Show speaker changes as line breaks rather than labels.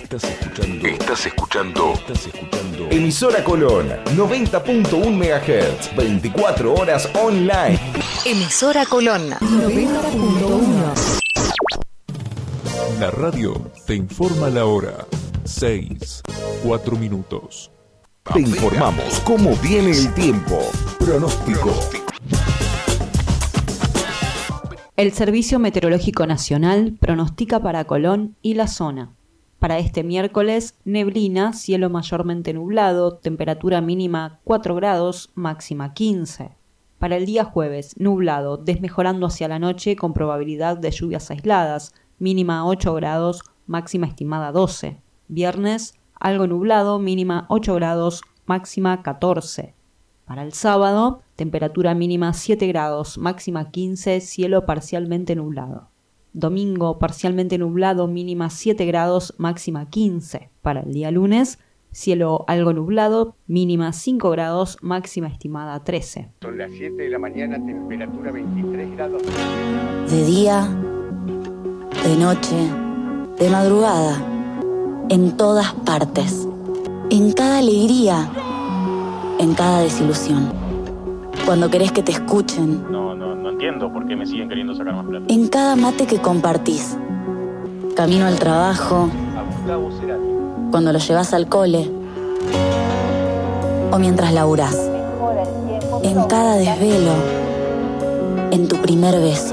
Estás escuchando Emisora Colón, 90.1 MHz, 24 horas online.
Emisora Colón, 90.1.
La radio te informa la hora. 6:04.
Te informamos cómo viene el tiempo. Pronóstico.
El Servicio Meteorológico Nacional pronostica para Colón y la zona. Para este miércoles, neblina, cielo mayormente nublado, temperatura mínima 4 grados, máxima 15. Para el día jueves, nublado, desmejorando hacia la noche con probabilidad de lluvias aisladas, mínima 8 grados, máxima estimada 12. Viernes, algo nublado, mínima 8 grados, máxima 14. Para el sábado, temperatura mínima 7 grados, máxima 15, cielo parcialmente nublado. Domingo, parcialmente nublado, mínima 7 grados, máxima 15. Para el día lunes, cielo algo nublado, mínima 5 grados, máxima estimada 13.
Son las 7 de la mañana, temperatura 23 grados.
De día, de noche, de madrugada, en todas partes, en cada alegría, en cada desilusión. Cuando querés que te escuchen.
No entiendo por qué me siguen queriendo sacar más plata.
En cada mate que compartís. Camino al trabajo. Cuando lo llevas al cole. O mientras laburás. En cada desvelo. En tu primer beso.